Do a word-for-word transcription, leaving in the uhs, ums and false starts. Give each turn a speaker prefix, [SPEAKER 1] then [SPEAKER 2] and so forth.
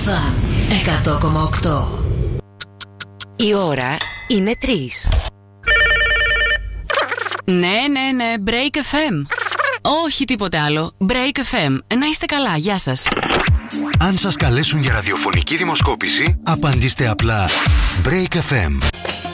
[SPEAKER 1] εφ εμ εκατό κόμμα οκτώ.
[SPEAKER 2] Η ώρα είναι τρεις.
[SPEAKER 3] Ναι, ναι, ναι, Break εφ εμ. Όχι τίποτε άλλο. Break εφ εμ. Να είστε καλά, γεια σας.
[SPEAKER 4] Αν σας καλέσουν για ραδιοφωνική δημοσκόπηση, απαντήστε απλά Break εφ εμ.